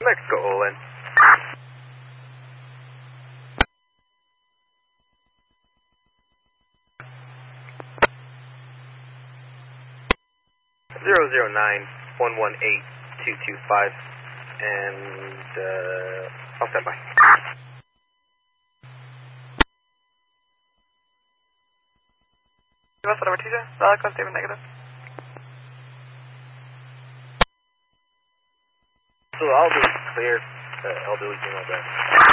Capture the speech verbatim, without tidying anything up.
Mexico, all in. Zero zero nine one one eight two two five, and uh, I'll stand by. U S over T J, valid code statement negative. So I'll be clear. Uh, I'll delete you know that.